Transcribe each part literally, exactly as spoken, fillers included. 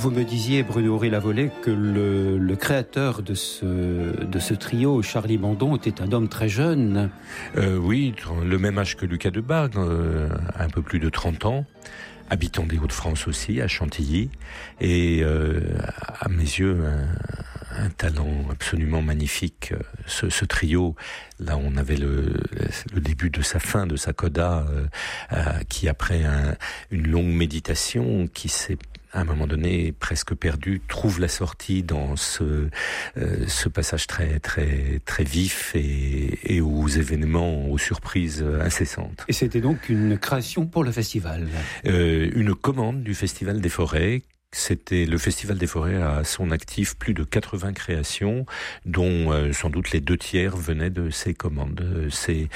vous me disiez, Bruno Henri-Lavolée, que le, le créateur de ce, de ce trio, Charlie Mandon, était un homme très jeune. Euh, oui, le même âge que Lucas Debargue, euh, un peu plus de trente ans. Habitant des Hauts-de-France aussi, à Chantilly, et euh, à mes yeux, un, un talent absolument magnifique. Ce, ce trio, là on avait le, le début de sa fin, de sa coda, euh, euh, qui après un, une longue méditation, qui s'est à un moment donné presque perdu, trouve la sortie dans ce, euh, ce passage très très très vif et, et aux événements, aux surprises incessantes. Et c'était donc une création pour le festival. Euh, une commande du Festival des Forêts. C'était le Festival des Forêts a à son actif plus de quatre-vingts créations, dont euh, sans doute les deux tiers venaient de ces commandes. C'est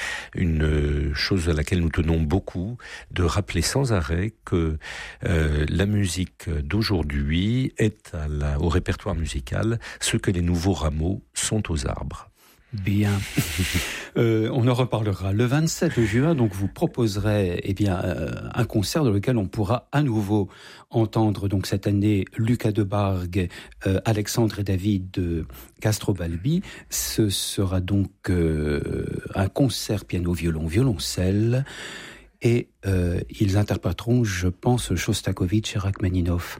une chose à laquelle nous tenons beaucoup, de rappeler sans arrêt que euh, la musique d'aujourd'hui est à la, au répertoire musical ce que les nouveaux rameaux sont aux arbres. Bien. Euh, on en reparlera. Le vingt-sept juin, donc, vous proposerez, eh bien, euh, un concert dans lequel on pourra à nouveau entendre, donc, cette année, Lucas Debargue, euh, Alexandre et David de Castrobalbi. Ce sera donc euh, un concert piano-violon, violoncelle. Et euh, ils interpréteront, je pense, Shostakovich et Rachmaninoff.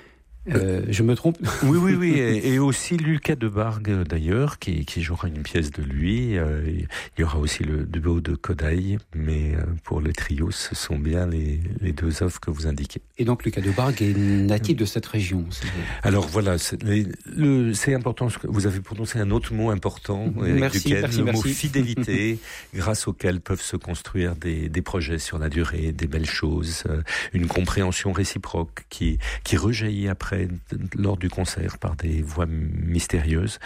Euh, je me trompe? Oui, oui, oui, et, et aussi Lucas Debargue d'ailleurs, qui, qui jouera une pièce de lui. Euh, il y aura aussi le duo de Kodály, mais euh, pour le trio, ce sont bien les, les deux œuvres que vous indiquez. Et donc Lucas Debargue est natif de cette région. C'est... Alors voilà, c'est, les, le, c'est important. Vous avez prononcé un autre mot important, Éric merci, Duquesne, merci, le merci. mot fidélité, grâce auquel peuvent se construire des, des projets sur la durée, des belles choses, euh, une compréhension réciproque qui, qui rejaillit après lors du concert par des voix mystérieuses.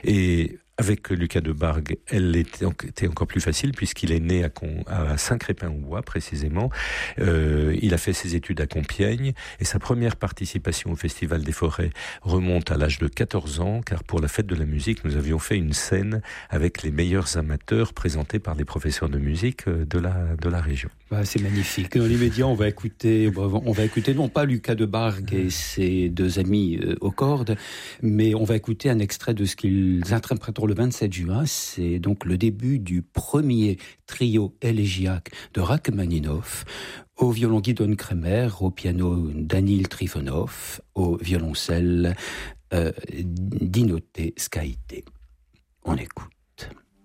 Et avec Lucas Debargue, elle était, était encore plus facile puisqu'il est né à, Con, à Saint-Crépin-aux-Bois précisément. Euh, il a fait ses études à Compiègne et sa première participation au Festival des Forêts remonte à l'âge de quatorze ans, car pour la fête de la musique, nous avions fait une scène avec les meilleurs amateurs présentés par les professeurs de musique de la, de la région. Bah, c'est magnifique. Dans l'immédiat, on va écouter, on va écouter non pas Lucas Debargue et ses deux amis euh, aux cordes, mais on va écouter un extrait de ce qu'ils interpréteront le vingt-sept juin. C'est donc le début du premier trio élégiaque de Rachmaninoff, au violon Gidon Kremer, au piano Danil Trifonov, au violoncelle euh, Dinoté Skaïté. On écoute.